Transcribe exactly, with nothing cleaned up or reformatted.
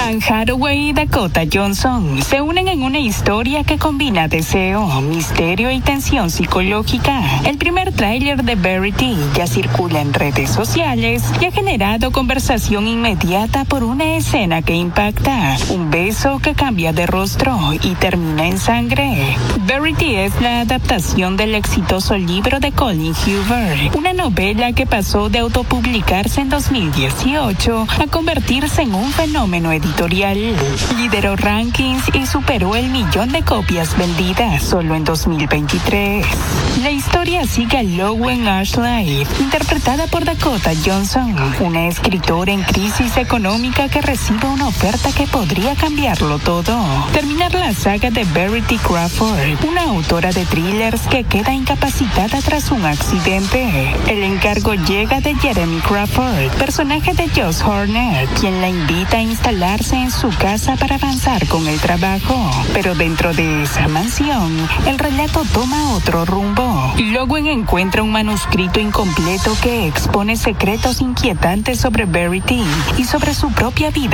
Anne Hathaway y Dakota Johnson se unen en una historia que combina deseo, misterio y tensión psicológica. El primer tráiler de Verity ya circula en redes sociales y ha generado conversación inmediata por una escena que impacta, un beso que cambia de rostro y termina en sangre. Verity es la adaptación del exitoso libro de Colin Hoover, una novela que pasó de autopublicarse en dos mil dieciocho a convertirse en un fenómeno editorial. Lideró rankings y superó el millón de copias vendidas solo en dos mil veintitrés. La historia sigue a Lowen Ashleigh, interpretada por Dakota Johnson, una escritora en crisis económica que recibe una oferta que podría cambiarlo todo. Terminar la saga de Verity Crawford, una autora de thrillers que queda incapacitada tras un accidente. El encargo llega de Jeremy Crawford, personaje de Josh Hartnett, quien la invita a instalarse en su casa para avanzar con el trabajo. Pero dentro de esa mansión, el relato toma otro rumbo. Lowen encuentra un manuscrito incompleto que expone secretos inquietantes sobre Verity y sobre su propia vida